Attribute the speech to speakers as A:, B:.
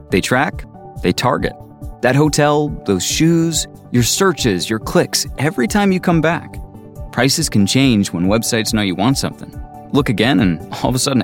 A: They track, they target. That hotel, those shoes, your searches, your clicks, every time you come back. Prices can change when websites know you want something. Look again and all of a sudden